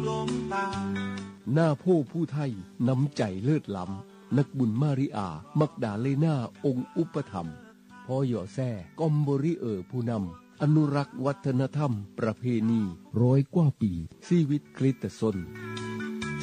หลงตาหน้าโพผู้ไทยน้ำใจเลิศล้ำนักบุญมาริอามักดาเลนาองค์อุปถัมภ์พ่อหย่อแซ่กอมบริผู้นำอนุรักษ์วัฒนธรรมประเพณี100 กว่าปีชีวิตคริสตชน